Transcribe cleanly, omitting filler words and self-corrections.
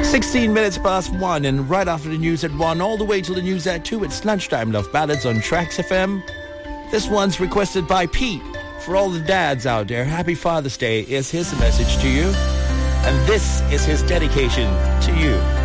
16 minutes past 1, and right after the news at 1, all the way till the news at 2, it's Lunchtime Love Ballads on Trax FM. This one's requested by Pete. For all the dads out there, happy Father's Day is his message to you. And this is his dedication to you.